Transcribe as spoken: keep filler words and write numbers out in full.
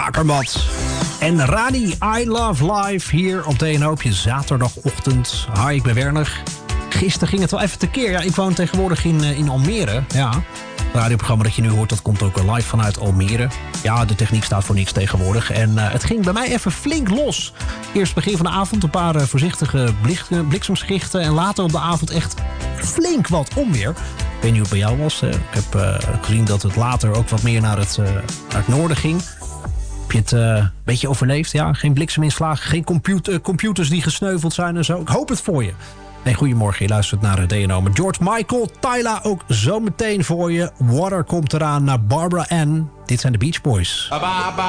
Bakermat. En Rani, I Love Life, hier op D N O op je zaterdagochtend. Hi, ik ben Werner. Gisteren ging het wel even tekeer. Ja, ik woon tegenwoordig in, in Almere. Ja, het radioprogramma dat je nu hoort, dat komt ook live vanuit Almere. Ja, de techniek staat voor niks tegenwoordig. En uh, het ging bij mij even flink los. Eerst begin van de avond een paar uh, voorzichtige blik, uh, bliksemschichten. En later op de avond echt flink wat onweer. Ik weet niet hoe het bij jou was. Hè. Ik heb uh, gezien dat het later ook wat meer naar het, uh, naar het noorden ging. Heb je het uh, een beetje overleefd? Ja, geen blikseminslagen, geen computer, computers die gesneuveld zijn en zo. Ik hoop het voor je. Nee, goedemorgen, je luistert naar D N O met George Michael. Tyla ook zo meteen voor je. Water komt eraan naar Barbara Ann. Dit zijn de Beach Boys.